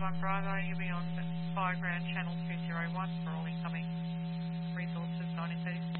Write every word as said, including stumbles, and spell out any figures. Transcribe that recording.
one Bravo, you'll be on Fire Ground Channel two zero one for all incoming resources nineteen thirty-six.